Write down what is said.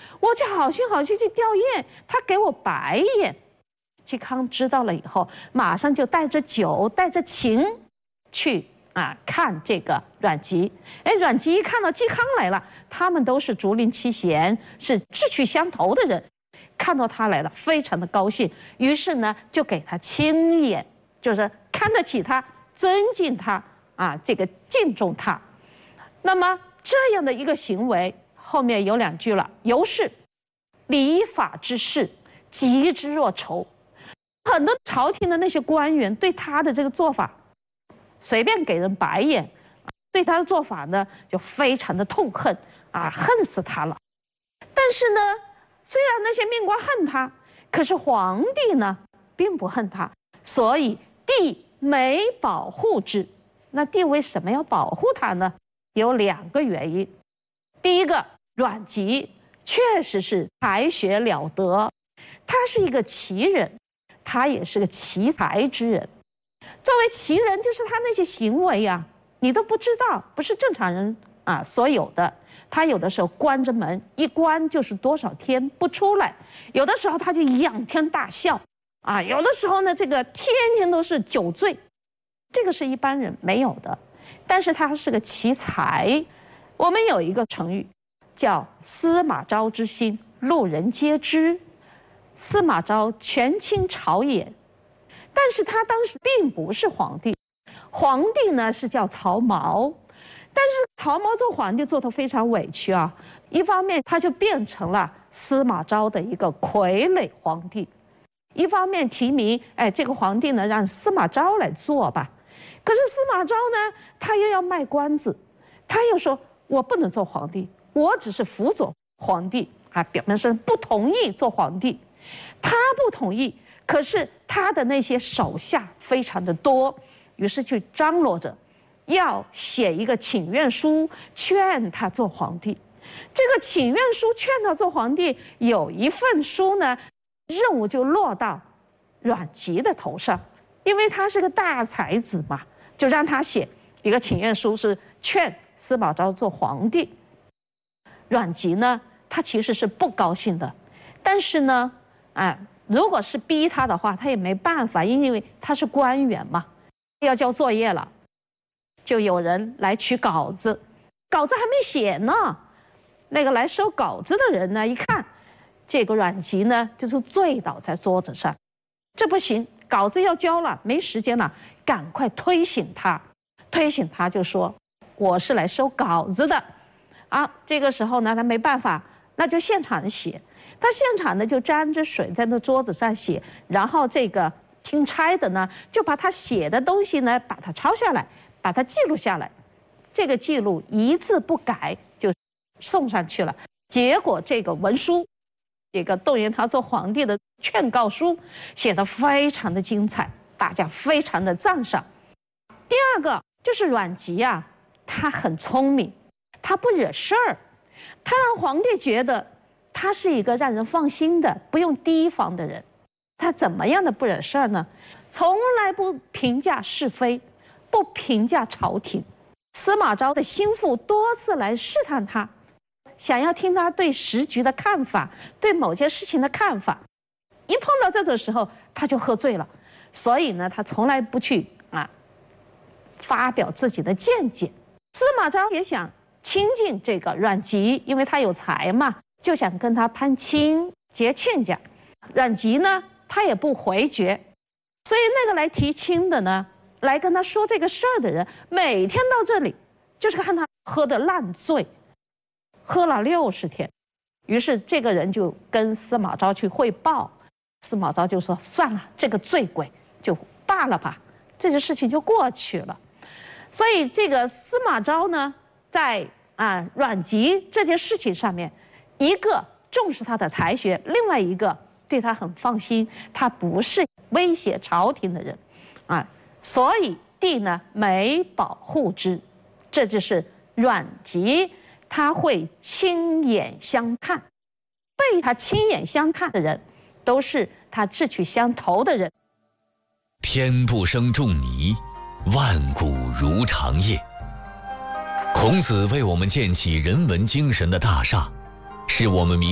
我就好心好气去吊唁，他给我白眼。嵇康知道了以后，马上就带着酒，带着琴去看这个阮籍。阮籍一看到嵇康来了，他们都是竹林七贤，是志趣相投的人，看到他来了，非常的高兴，于是呢就给他青眼，就是看得起他，尊敬他这个敬重他。那么这样的一个行为，后面有2句了，由是礼法之事，极之若仇。很多朝廷的那些官员对他的这个做法，随便给人白眼，对他的做法呢就非常的痛恨恨死他了。但是呢，虽然那些命官恨他，可是皇帝呢并不恨他，所以帝每保护之。那帝为什么要保护他呢？有2个原因。第一个，阮籍确实是才学了得，他是一个奇人，他也是个奇才之人。作为奇人，就是他那些行为你都不知道，不是正常人所有的。他有的时候关着门，一关就是多少天不出来；有的时候他就仰天大笑有的时候呢，这个天天都是酒醉，这个是一般人没有的。但是他是个奇才。我们有一个成语叫司马昭之心，路人皆知。司马昭权倾朝野，但是他当时并不是皇帝，皇帝呢是叫曹髦。但是曹髦做皇帝做得非常委屈一方面他就变成了司马昭的一个傀儡皇帝，一方面提名这个皇帝呢让司马昭来做吧。可是司马昭呢，他又要卖关子，他又说我不能做皇帝，我只是辅佐皇帝表面上不同意做皇帝。他不同意，可是他的那些手下非常的多，于是就张罗着要写一个请愿书劝他做皇帝。这个请愿书劝他做皇帝，有一份书呢，任务就落到阮籍的头上，因为他是个大才子嘛，就让他写一个请愿书，是劝司马昭做皇帝。阮籍呢，他其实是不高兴的，但是呢如果是逼他的话，他也没办法，因为他是官员嘛，要交作业了，就有人来取稿子，稿子还没写呢。那个来收稿子的人呢，一看这个阮籍呢，就是醉倒在桌子上，这不行，稿子要交了，没时间了，赶快推醒他。推醒他就说我是来收稿子的这个时候呢，他没办法，那就现场写。他现场呢就沾着水在那桌子上写，然后这个听差的呢就把他写的东西呢把它抄下来，把它记录下来。这个记录一字不改就送上去了。结果这个文书，这个动员他做皇帝的劝告书，写得非常的精彩，大家非常的赞赏。第二个就是阮籍他很聪明，他不惹事儿，他让皇帝觉得他是一个让人放心的、不用提防的人。他怎么样的不惹事儿呢？从来不评价是非，不评价朝廷。司马昭的心腹多次来试探他，想要听他对时局的看法，对某件事情的看法。一碰到这种时候，他就喝醉了。所以呢，他从来不去发表自己的见解。司马昭也想亲近这个阮籍，因为他有才嘛，就想跟他攀亲结亲家。阮籍呢，他也不回绝，所以那个来提亲的呢，来跟他说这个事儿的人，每天到这里就是看他喝得烂醉，喝了60天。于是这个人就跟司马昭去汇报，司马昭就说算了，这个醉鬼就罢了吧，这件事情就过去了。所以这个司马昭呢，在阮籍这件事情上面，一个重视他的才学，另外一个对他很放心，他不是威胁朝廷的人所以帝呢每保护之。这就是阮籍他会亲眼相看，被他亲眼相看的人都是他志趣相投的人。 天不生仲尼，万古如长夜。孔子为我们建起人文精神的大厦，是我们民